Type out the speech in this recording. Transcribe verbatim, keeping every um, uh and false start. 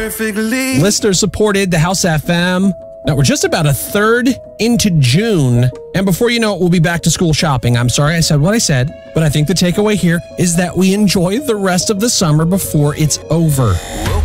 perfectly. Listener supported the House F M. Now, we're just about a third into June, and before you know it, we'll be back to school shopping. I'm sorry I said what I said, but I think the takeaway here is that we enjoy the rest of the summer before it's over.